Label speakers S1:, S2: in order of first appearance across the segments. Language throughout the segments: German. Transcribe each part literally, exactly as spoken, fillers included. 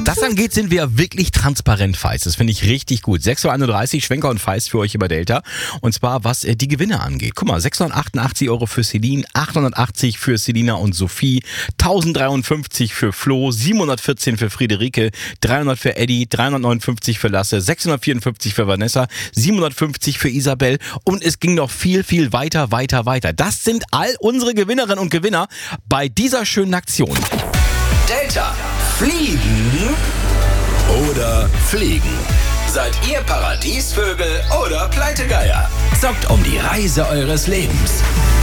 S1: das angeht, sind wir wirklich transparent, Feist. Das finde ich richtig gut. sechs Uhr einunddreißig, Schwenker und Feist für euch über Delta. Und zwar, was äh, die Gewinne angeht. Guck mal, sechshundertachtundachtzig Euro für Celine, achthundertachtzig für Selina und Sophie, tausenddreiundfünfzig für Flo, siebenhundertvierzehn für Friederike, dreihundert für Eddie, dreihundertneunundfünfzig für Lasse, sechshundertvierundfünfzig für Vanessa, siebenhundertfünfzig für Isabel und es ging noch viel, viel weiter, weiter, weiter. Das sind all unsere Gewinnerinnen und Gewinner bei dieser schönen Aktion.
S2: Delta. Fliegen oder fliegen? Seid ihr Paradiesvögel oder Pleitegeier? Zockt um die Reise eures Lebens.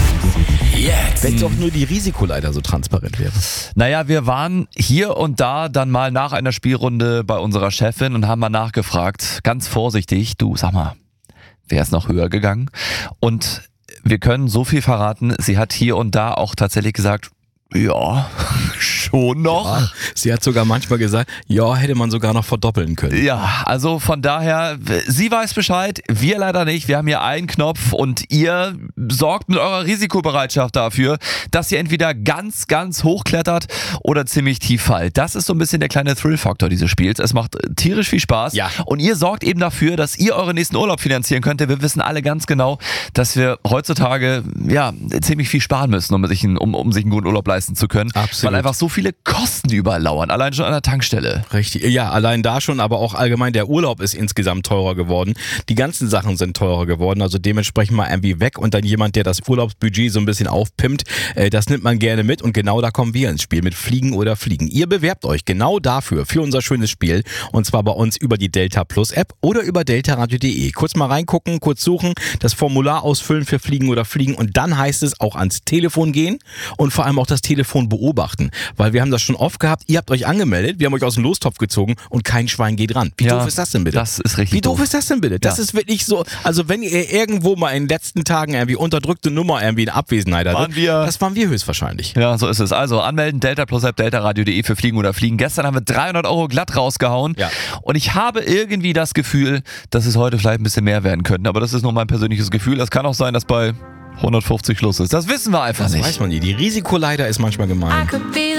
S2: Jetzt.
S1: Wenn doch nur die Risikoleiter so transparent wäre.
S3: Naja, wir waren hier und da dann mal nach einer Spielrunde bei unserer Chefin und haben mal nachgefragt, ganz vorsichtig, du, sag mal, wer ist noch höher gegangen? Und wir können so viel verraten, sie hat hier und da auch tatsächlich gesagt, ja, schon noch.
S1: Ja, sie hat sogar manchmal gesagt, ja, hätte man sogar noch verdoppeln können.
S3: Ja, also von daher, sie weiß Bescheid, wir leider nicht. Wir haben hier einen Knopf und ihr sorgt mit eurer Risikobereitschaft dafür, dass ihr entweder ganz, ganz hoch klettert oder ziemlich tief fallt. Das ist so ein bisschen der kleine Thrill-Faktor dieses Spiels. Es macht tierisch viel Spaß.
S1: Ja.
S3: Und ihr sorgt eben dafür, dass ihr euren nächsten Urlaub finanzieren könnt. Wir wissen alle ganz genau, dass wir heutzutage ja ziemlich viel sparen müssen, um sich einen, um, um sich einen guten Urlaub leisten zu können.
S1: Absolut.
S3: Weil einfach so viele Kosten überall lauern, allein schon an der Tankstelle.
S1: Richtig, ja, allein da schon, aber auch allgemein der Urlaub ist insgesamt teurer geworden. Die ganzen Sachen sind teurer geworden, also dementsprechend mal irgendwie weg und dann jemand, der das Urlaubsbudget so ein bisschen aufpimpt, äh, das nimmt man gerne mit und genau da kommen wir ins Spiel mit Fliegen oder Fliegen. Ihr bewerbt euch genau dafür, für unser schönes Spiel und zwar bei uns über die Delta Plus App oder über deltaradio punkt de. Kurz mal reingucken, kurz suchen, das Formular ausfüllen für Fliegen oder Fliegen und dann heißt es auch ans Telefon gehen und vor allem auch das Telefon beobachten, weil wir haben das schon oft gehabt, ihr habt euch angemeldet, wir haben euch aus dem Lostopf gezogen und kein Schwein geht ran. Wie
S3: ja,
S1: doof ist das denn bitte?
S3: Das ist richtig
S1: Wie doof,
S3: doof
S1: ist das denn bitte? Das
S3: ja.
S1: ist wirklich so, also wenn ihr irgendwo mal in den letzten Tagen irgendwie unterdrückte Nummer irgendwie in Abwesenheit hattet,
S3: waren wir.
S1: das waren wir höchstwahrscheinlich.
S3: Ja, so ist es. Also anmelden, Delta Plus App, deltaradio punkt de für Fliegen oder Fliegen. Gestern haben wir dreihundert Euro glatt rausgehauen
S1: Ja.
S3: und ich habe irgendwie das Gefühl, dass es heute vielleicht ein bisschen mehr werden könnte, aber das ist nur mein persönliches Gefühl. Es kann auch sein, dass bei hundertfünfzig Schluss ist. Das wissen wir einfach
S1: Das
S3: nicht.
S1: weiß man nie. Die Risikoleiter ist manchmal gemein.